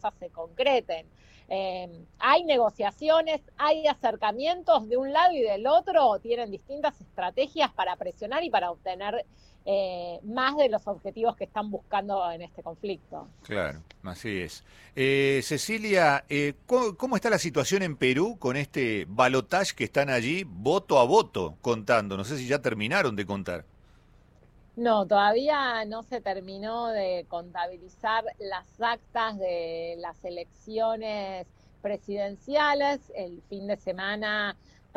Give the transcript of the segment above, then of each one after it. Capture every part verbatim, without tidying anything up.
cosas se concreten. Eh, hay negociaciones, hay acercamientos de un lado y del otro, tienen distintas estrategias para presionar y para obtener eh, más de los objetivos que están buscando en este conflicto. Claro, así es. Eh, Cecilia, eh, ¿cómo, ¿cómo está la situación en Perú con este balotaje que están allí voto a voto contando? No sé si ya terminaron de contar. No, todavía no se terminó de contabilizar las actas de las elecciones presidenciales. El fin de semana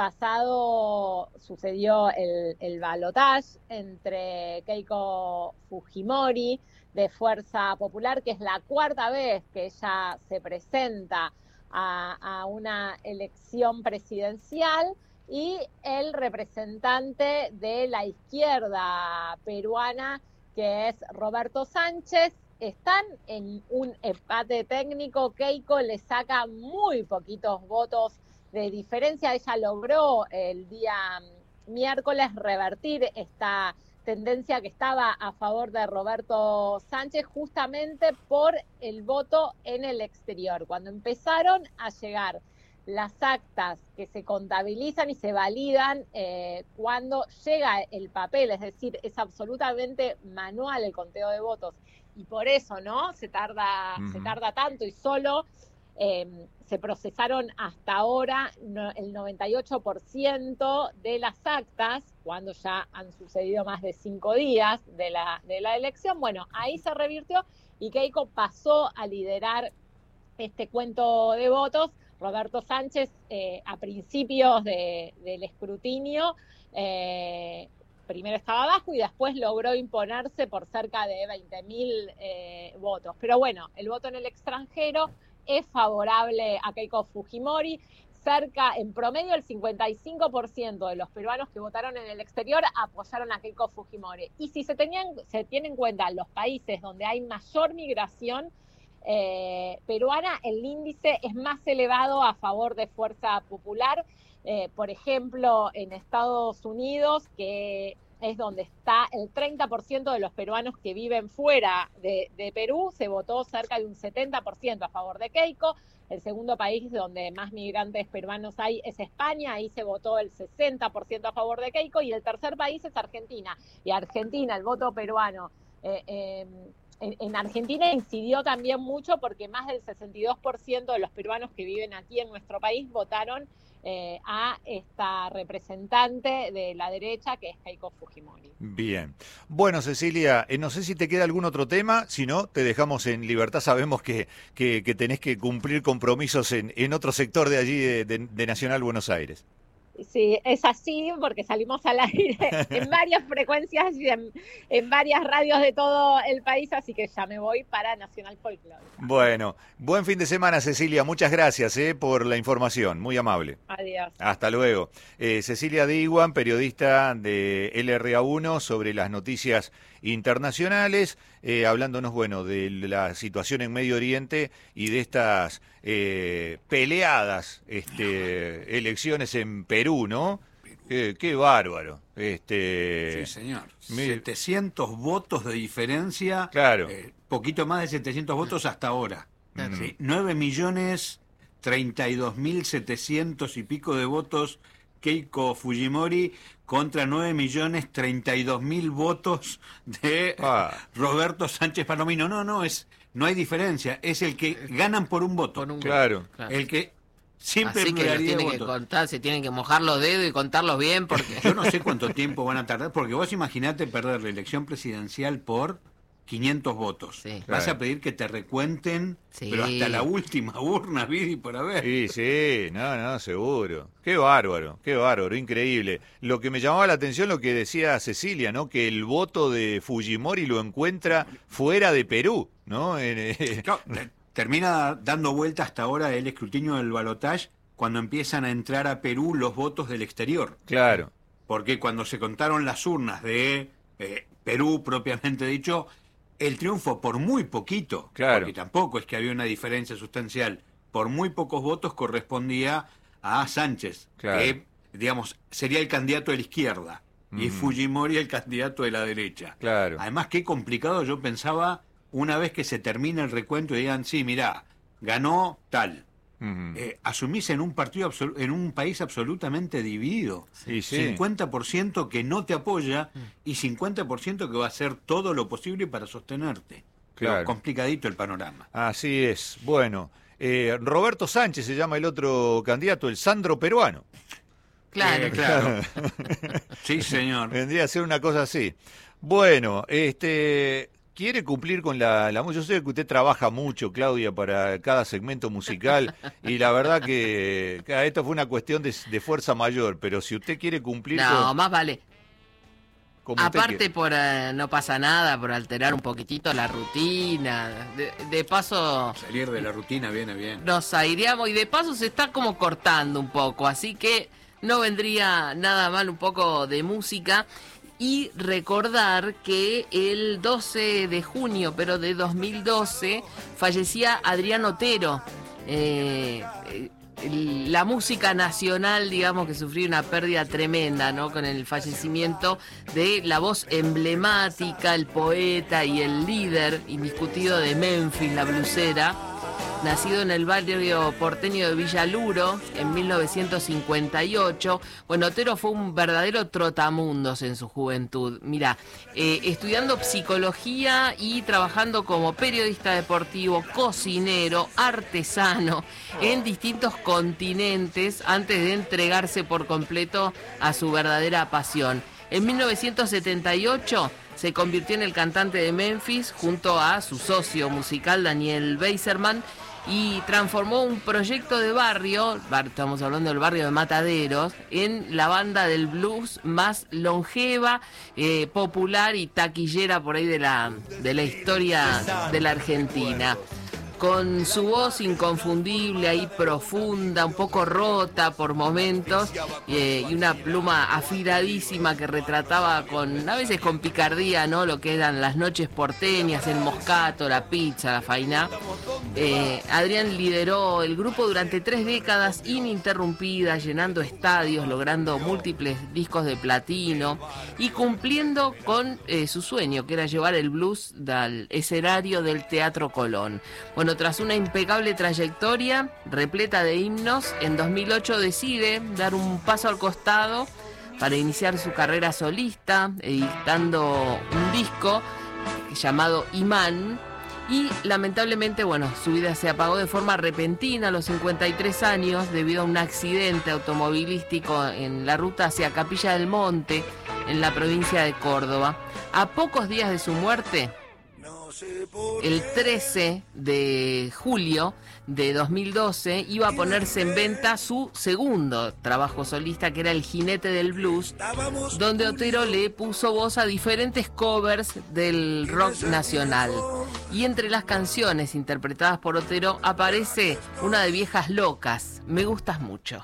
pasado sucedió el, el balotaje entre Keiko Fujimori de Fuerza Popular, que es la cuarta vez que ella se presenta a, a una elección presidencial, y el representante de la izquierda peruana, que es Roberto Sánchez. Están en un empate técnico. Keiko le saca muy poquitos votos de diferencia. Ella logró el día miércoles revertir esta tendencia que estaba a favor de Roberto Sánchez, justamente por el voto en el exterior. Cuando empezaron a llegar las actas que se contabilizan y se validan eh, cuando llega el papel, es decir, es absolutamente manual el conteo de votos, y por eso, ¿no? Se tarda, uh-huh. se tarda tanto, y solo eh, se procesaron hasta ahora no, el noventa y ocho por ciento de las actas, cuando ya han sucedido más de cinco días de la, de la elección. Bueno, ahí se revirtió y Keiko pasó a liderar este cuento de votos. Roberto Sánchez, eh, a principios de, del escrutinio, eh, primero estaba abajo y después logró imponerse por cerca de veinte mil eh, votos. Pero bueno, el voto en el extranjero es favorable a Keiko Fujimori. Cerca, en promedio, el cincuenta y cinco por ciento de los peruanos que votaron en el exterior apoyaron a Keiko Fujimori. Y si se, tenían, se tienen en cuenta los países donde hay mayor migración Eh, peruana, el índice es más elevado a favor de Fuerza Popular. Eh, por ejemplo, en Estados Unidos, que es donde está el treinta por ciento de los peruanos que viven fuera de, de Perú, se votó cerca de un setenta por ciento a favor de Keiko. El segundo país donde más migrantes peruanos hay es España, ahí se votó el sesenta por ciento a favor de Keiko, y el tercer país es Argentina. Y Argentina, el voto peruano, eh, eh, En, en Argentina incidió también mucho porque más del sesenta y dos por ciento de los peruanos que viven aquí en nuestro país votaron eh, a esta representante de la derecha, que es Keiko Fujimori. Bien. Bueno, Cecilia, eh, no sé si te queda algún otro tema, si no, te dejamos en libertad. Sabemos que, que, que tenés que cumplir compromisos en, en otro sector de allí, de, de, de Nacional Buenos Aires. Sí, es así, porque salimos al aire en varias frecuencias y en, en varias radios de todo el país, así que ya me voy para Nacional Folclórica. Bueno, buen fin de semana, Cecilia. Muchas gracias eh, por la información, muy amable. Adiós. Hasta luego. Eh, Cecilia Diwan, periodista de L R A uno, sobre las noticias internacionales, eh, hablándonos, bueno, de la situación en Medio Oriente y de estas eh, peleadas este, elecciones en Perú, ¿no? Qué, qué bárbaro. Este, sí, señor. Mi... setecientos votos de diferencia. Claro. Eh, poquito más de setecientos votos hasta ahora. Claro. Sí, nueve millones treinta y dos mil setecientos y pico de votos Keiko Fujimori contra nueve millones treinta y dos mil votos de ah. Roberto Sánchez Palomino. No, no, es no hay diferencia. Es el que ganan por un voto. Por un claro. claro. El que siempre Así que los tienen que contar, se tienen que mojar los dedos y contarlos bien, porque yo no sé cuánto tiempo van a tardar, porque vos imaginate perder la elección presidencial por quinientos votos. Sí, Vas claro. a pedir que te recuenten, sí. pero hasta la última urna, Vidi, por haber. Sí, sí, no, no, seguro. Qué bárbaro, qué bárbaro, increíble. Lo que me llamaba la atención, lo que decía Cecilia, ¿no? Que el voto de Fujimori lo encuentra fuera de Perú, ¿no? Claro, termina dando vuelta hasta ahora el escrutinio del balotaje cuando empiezan a entrar a Perú los votos del exterior. Claro. Porque cuando se contaron las urnas de eh, Perú, propiamente dicho, el triunfo por muy poquito, claro. porque tampoco es que había una diferencia sustancial, por muy pocos votos correspondía a Sánchez, claro. que, digamos, sería el candidato de la izquierda, mm. y Fujimori el candidato de la derecha. Claro. Además, qué complicado, yo pensaba, una vez que se termine el recuento y digan, sí, mirá, ganó tal. Ujú. Eh, asumís en un partido absolu- en un país absolutamente dividido. Sí, sí. cincuenta por ciento que no te apoya y cincuenta por ciento que va a hacer todo lo posible para sostenerte. Pero Claro. complicadito el panorama. Así es. Bueno, eh, Roberto Sánchez se llama el otro candidato, el Sandro peruano. Claro. Eh, claro. Sí, señor. Vendría a ser una cosa así. Bueno, este... ¿Quiere cumplir con la, la... Yo sé que usted trabaja mucho, Claudia, para cada segmento musical, y la verdad que, que esto fue una cuestión de, de fuerza mayor, pero si usted quiere cumplir No, con... más vale. como usted Aparte quiere. por eh, no pasa nada, por alterar un poquitito la rutina. De, de paso Salir de la rutina viene bien. nos aireamos y de paso se está como cortando un poco, así que no vendría nada mal un poco de música. Y recordar que el doce de junio, pero de dos mil doce, fallecía Adrián Otero. Eh, eh, la música nacional, digamos, que sufrió una pérdida tremenda, ¿no? Con el fallecimiento de la voz emblemática, el poeta y el líder indiscutido de Memphis, la blusera. Nacido en el barrio porteño de Villaluro en mil novecientos cincuenta y ocho. Bueno, Otero fue un verdadero trotamundos en su juventud. Mirá, eh, estudiando psicología y trabajando como periodista deportivo, cocinero, artesano en distintos continentes antes de entregarse por completo a su verdadera pasión. En mil novecientos setenta y ocho se convirtió en el cantante de Memphis junto a su socio musical Daniel Beiserman y transformó un proyecto de barrio, estamos hablando del barrio de Mataderos, en la banda del blues más longeva, eh, popular y taquillera por ahí de la, de la historia de la Argentina. Con su voz inconfundible, ahí profunda, un poco rota por momentos, eh, y una pluma afiladísima que retrataba con, a veces con picardía, ¿no? Lo que eran las noches porteñas, el moscato, la pizza, la faina. Eh, Adrián lideró el grupo durante tres décadas ininterrumpidas, llenando estadios, logrando múltiples discos de platino y cumpliendo con eh, su sueño, que era llevar el blues al escenario del Teatro Colón. Bueno, tras una impecable trayectoria repleta de himnos, en dos mil ocho decide dar un paso al costado para iniciar su carrera solista, editando un disco llamado Imán. Y lamentablemente, bueno, su vida se apagó de forma repentina a los cincuenta y tres años debido a un accidente automovilístico en la ruta hacia Capilla del Monte, en la provincia de Córdoba. A pocos días de su muerte, el trece de julio de dos mil doce, iba a ponerse en venta su segundo trabajo solista, que era El Jinete del Blues, donde Otero le puso voz a diferentes covers del rock nacional. Y entre las canciones interpretadas por Otero aparece una de Viejas Locas, Me Gustas Mucho.